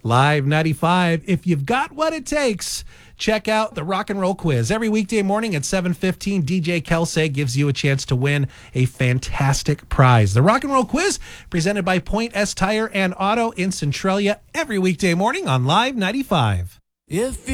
Live 95. If you've got what it takes, check out the Rock and Roll Quiz. Every weekday morning at 7:15, DJ Kelsey gives you a chance to win a fantastic prize. The Rock and Roll Quiz, presented by Point S Tire and Auto in Centralia, every weekday morning on Live 95. If